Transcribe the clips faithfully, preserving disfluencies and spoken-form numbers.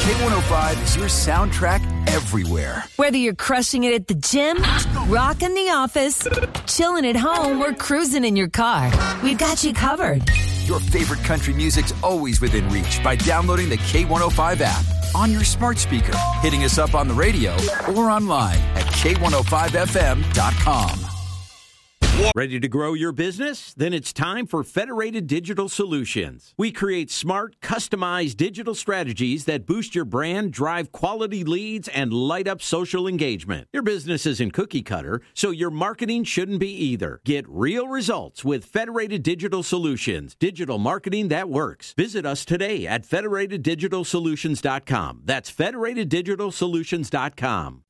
K one oh five is your soundtrack everywhere. Whether you're crushing it at the gym, rocking the office, chilling at home, or cruising in your car, we've got you covered. Your favorite country music's always within reach by downloading the K one oh five app on your smart speaker, hitting us up on the radio, or online at K one oh five F M dot com. Ready to grow your business? Then it's time for Federated Digital Solutions. We create smart, customized digital strategies that boost your brand, drive quality leads, and light up social engagement. Your business isn't cookie cutter, so your marketing shouldn't be either. Get real results with Federated Digital Solutions, digital marketing that works. Visit us today at Federated Digital Solutions dot com. That's Federated Digital Solutions dot com.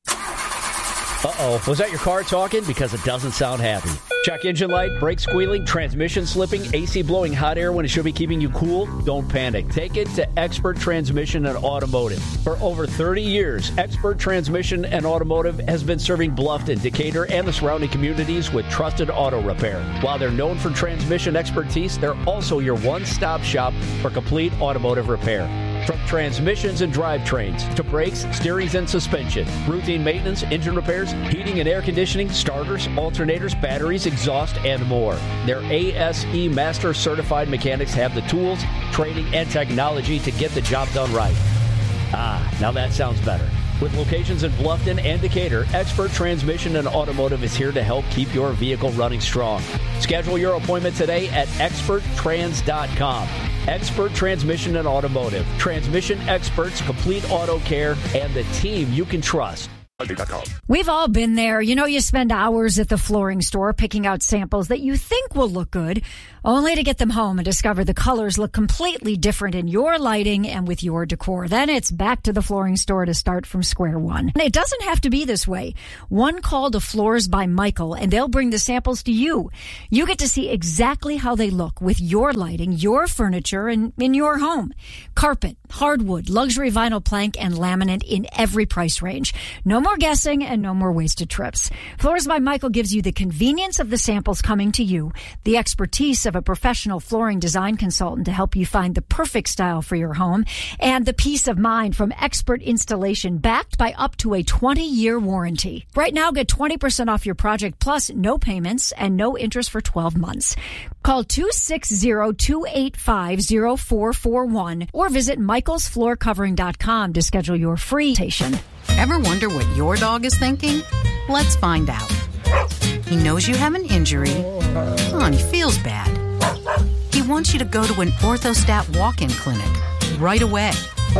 Uh-oh, was that your car talking? Because it doesn't sound happy. Check engine light, brake squealing, transmission slipping, A C blowing hot air when it should be keeping you cool? Don't panic. Take it to Expert Transmission and Automotive. For over thirty years, Expert Transmission and Automotive has been serving Bluffton, Decatur, and the surrounding communities with trusted auto repair. While they're known for transmission expertise, they're also your one-stop shop for complete automotive repair. From transmissions and drivetrains to brakes, steerings, and suspension, routine maintenance, engine repairs, heating and air conditioning, starters, alternators, batteries, exhaust, and more. Their A S E Master Certified mechanics have the tools, training, and technology to get the job done right. Ah, now that sounds better. With locations in Bluffton and Decatur, Expert Transmission and Automotive is here to help keep your vehicle running strong. Schedule your appointment today at expert trans dot com. Expert Transmission and Automotive. Transmission experts, complete auto care, and the team you can trust. We've all been there. You know, you spend hours at the flooring store picking out samples that you think will look good, only to get them home and discover the colors look completely different in your lighting and with your decor. Then it's back to the flooring store to start from square one. And it doesn't have to be this way. One call to Floors by Michael, and they'll bring the samples to you. You get to see exactly how they look with your lighting, your furniture, and in your home. Carpet, hardwood, luxury vinyl plank, and laminate in every price range. No more guessing and no more wasted trips. Floors by Michael gives you the convenience of the samples coming to you, the expertise of a professional flooring design consultant to help you find the perfect style for your home, and the peace of mind from expert installation backed by up to a twenty-year warranty. Right now, get twenty percent off your project plus no payments and no interest for twelve months. Call two six zero, two eight five, zero four four one or visit michaels floor covering dot com to schedule your free station. Ever wonder what your dog is thinking? Let's find out. He knows you have an injury. Oh, and he feels bad. He wants you to go to an Orthostat walk-in clinic right away.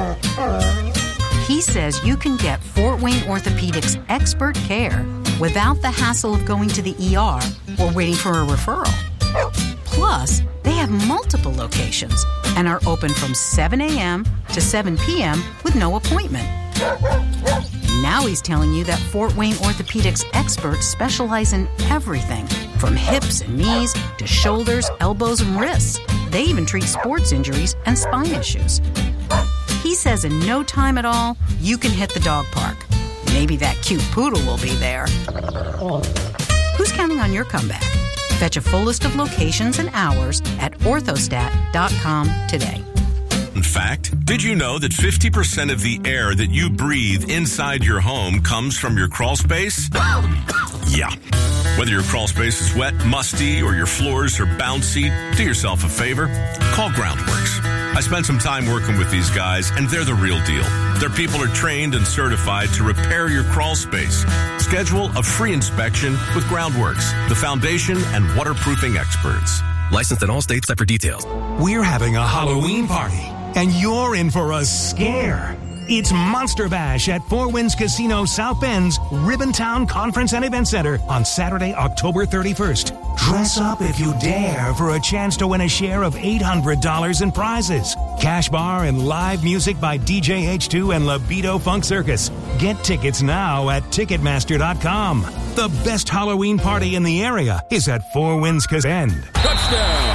He says you can get Fort Wayne Orthopedics expert care without the hassle of going to the E R or waiting for a referral. Plus, they have multiple locations and are open from seven a.m. to seven p.m. with no appointment. Now he's telling you that Fort Wayne Orthopedics experts specialize in everything from hips and knees to shoulders, elbows, and wrists. They even treat sports injuries and spine issues. He says in no time at all, you can hit the dog park. Maybe that cute poodle will be there. Who's counting on your comeback? Fetch a full list of locations and hours at orthostat dot com today. In fact, did you know that fifty percent of the air that you breathe inside your home comes from your crawl space? Yeah. Whether your crawl space is wet, musty, or your floors are bouncy, do yourself a favor. Call Groundworks. I spent some time working with these guys, and they're the real deal. Their people are trained and certified to repair your crawl space. Schedule a free inspection with Groundworks, the foundation and waterproofing experts. Licensed in all states except for details. We're having a Halloween party, and you're in for a scare. It's Monster Bash at Four Winds Casino South Bend's Ribbontown Conference and Event Center on Saturday, October thirty-first. Dress up if you dare for a chance to win a share of eight hundred dollars in prizes. Cash bar and live music by D J H two and Libido Funk Circus. Get tickets now at ticketmaster dot com. The best Halloween party in the area is at Four Winds Casino. Touchdown!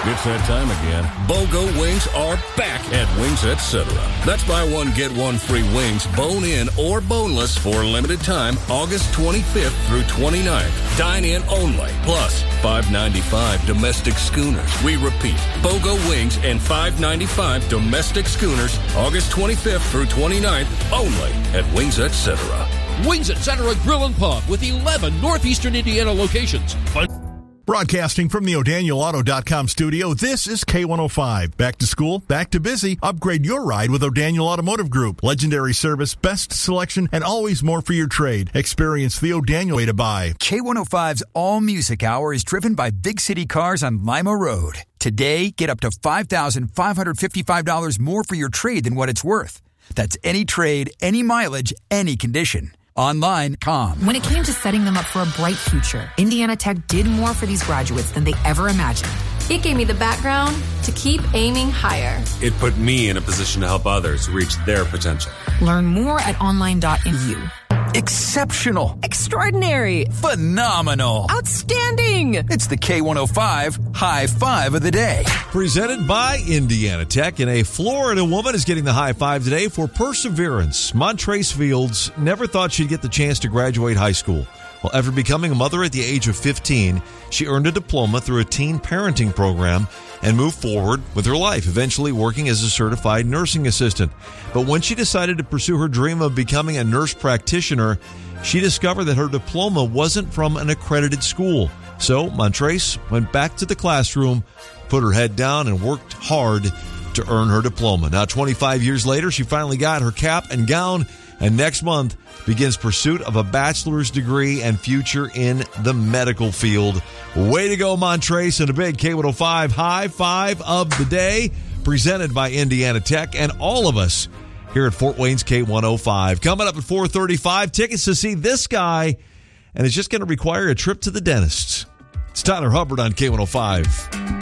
It's that time again. BOGO wings are back at Wings Etc. That's buy one, get one free wings, bone-in or boneless for a limited time, August twenty-fifth through twenty-ninth. Dine-in only, plus five dollars and ninety-five cents domestic schooners. We repeat, BOGO wings and five dollars and ninety-five cents domestic schooners, August twenty-fifth through twenty-ninth, only at Wings Etc. Wings Etc. Grill and Pub with eleven northeastern Indiana locations. Fun- Broadcasting from the O'Daniel Auto dot com studio, this is K one oh five. Back to school, back to busy. Upgrade your ride with O'Daniel Automotive Group. Legendary service, best selection, and always more for your trade. Experience the O'Daniel way to buy. K one oh five's All Music Hour is driven by Big City Cars on Lima Road. Today, get up to five thousand five hundred fifty-five dollars more for your trade than what it's worth. That's any trade, any mileage, any condition. Online dot com. When it came to setting them up for a bright future, Indiana Tech did more for these graduates than they ever imagined. It gave me the background to keep aiming higher. It put me in a position to help others reach their potential. Learn more at online dot e u. Exceptional. Extraordinary. Phenomenal. Outstanding. It's the K one oh five High Five of the Day. Presented by Indiana Tech, and a Florida woman is getting the high five today for perseverance. Montrace Fields never thought she'd get the chance to graduate high school. Well, after becoming a mother at the age of fifteen, she earned a diploma through a teen parenting program and moved forward with her life, eventually working as a certified nursing assistant. But when she decided to pursue her dream of becoming a nurse practitioner, she discovered that her diploma wasn't from an accredited school. So Montrace went back to the classroom, put her head down, and worked hard to earn her diploma. Now, twenty-five years later, she finally got her cap and gown, and next month begins pursuit of a bachelor's degree and future in the medical field. Way to go, Montrace, and a big K one oh five High Five of the Day, presented by Indiana Tech and all of us here at Fort Wayne's K one oh five. Coming up at four thirty-five, tickets to see this guy, and it's just going to require a trip to the dentist. It's Tyler Hubbard on K one oh five.